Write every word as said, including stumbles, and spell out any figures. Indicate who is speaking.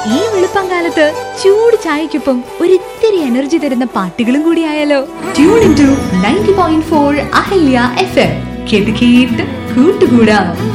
Speaker 1: ഈ വെളുപ്പംകാലത്ത് ചൂട് ചായക്കൊപ്പം ഒരിത്തിരി എനർജി തരുന്ന പാട്ടുകളും കൂടി ആയാലോ? Tune in to ninety point four Ahalya F M. കേട്ട് കേട്ട് കൂട്ടുകൂടാം.